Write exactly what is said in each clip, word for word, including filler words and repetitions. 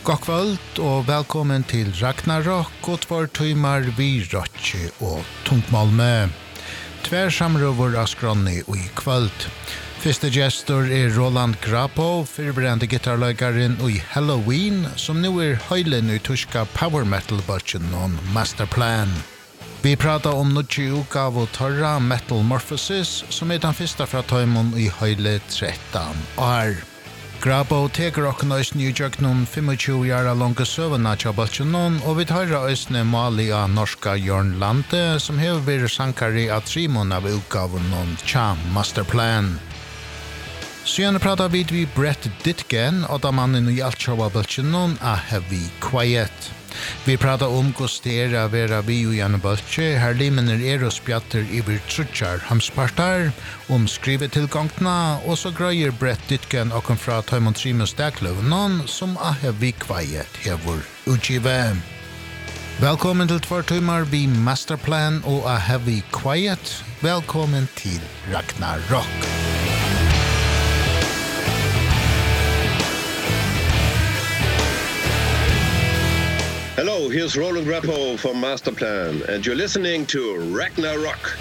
God kvöld og velkommen til Ragnarok og tvær tøymar vi røtje og tungmalme. Tvær samrøver av skronni og i kvöld. Første gestor er Roland Grapow, forberende gitarløygaren og i Halloween, som nu er høylen i tyska power metal-bøtjen og Masterplan. Vi pratar om nutje utgav og torra Metamorphosis, som er den første fra tøymon i høyle tretton år. Grapow teker okkur nøysen i jøknum tjúgu år lange søvna tja bøtjenon, og vi tar òsne mali av norska Jørn Lande, som hever vært sankari av trimon av utgaven og tja Masterplan. Siden pratar vi vi Brett Ditgen, og da mannen i alt tja bøtjenon av Heavy Quiet. Vi pratar om gostera vera vi og Janne Bøltje, her limener er og spjatter iver trutjar hamspartar, om skrivetilgangna, og så grøyer Brett Ditgen okken fra Taimon Trimus Dagløvnon, som a Heavy Quiet hever utgive. Velkommen til tvær tøymar vi Masterplan og a Heavy Quiet. Velkommen til Ragnarok. Hello, here's Roland Grapow from Masterplan, and you're listening to Ragnarok.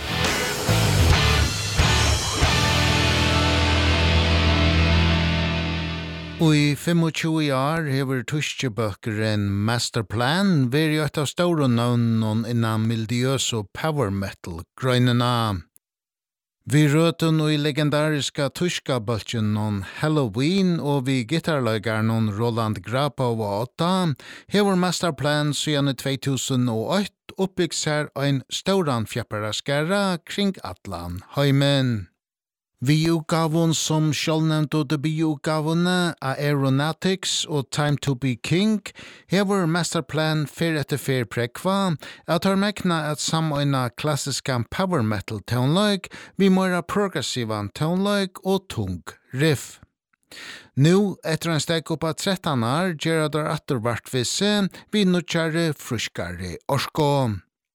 Og i tjúgu år hever tyskebøkeren Masterplan vært et av store navnen innan miljøs og power metal grøynene. Vi røten og i legendariska tyska bølgen non Halloween og vi gitarløygaren non Roland Grapow og åtta hever Masterplan siden i två tusen og åtta oppbyggs her ein stauran fjepparaskara kring Atlan heimen. Vi utgavun som sjølvnevnt og debututgavune av Aeronautics og Time to be King hever Masterplan fyr etter fyr prekva at har mekna at samøyna klassiska power metal toneløyk vi møyra progressivan toneløyk og tung riff. Nu, etter en steg oppa tretton år, gjerra der attervart visse vi nutjare fruskare orsko.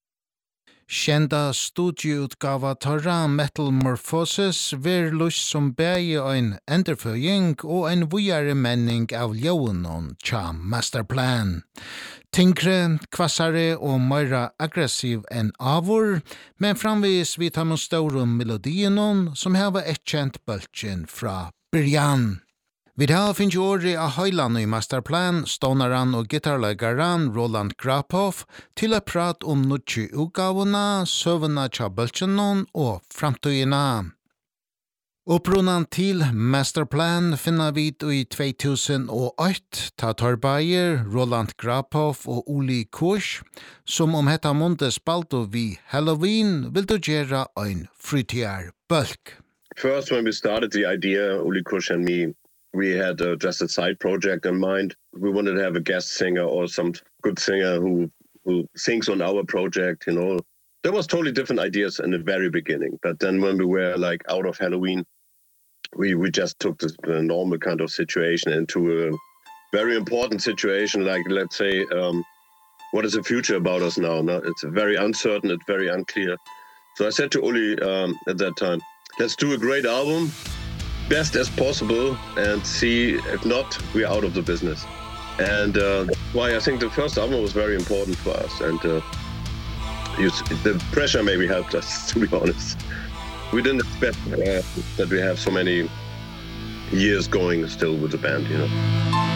Kjenda studieutgava torra Metamorphosis ver lus som bægi ein enderføying og ein vujare menning av ljøunon tja Masterplan. Tingre, kvassare og meira aggressiv enn avur, men framvis vi tar med staurum melodienon som heva et kjent bøltjen fra byrjan. Vi har finnes året av høyland i Masterplan, stonaran og gitarløygaran Roland Grapow til å prate om nutje utgavene, søvna tja bøltjenon og framtøyina. Opprunan til Masterplan finner vi i två tusen og åtta ta torbayer Roland Grapow og Uli Kurs, som om hetta måned spalto vi Halloween vil du gjøre ein frytiar bølk. First, when we started the idea, Uli Kurs and me, we had uh, just a side project in mind. We wanted to have a guest singer or some good singer who who sings on our project, you know. There was totally different ideas in the very beginning, but then when we were like out of Halloween, we we just took this uh, normal kind of situation into a very important situation, like let's say um what is the future about us now? Now it's very uncertain, it's very unclear. So I said to Uli um at that time, let's do a great album, best as possible, and see if not we're out of the business. And uh why I think the first album was very important for us, and uh you, the pressure maybe helped us, to be honest. We didn't expect uh, that we have so many years going still with the band, you know.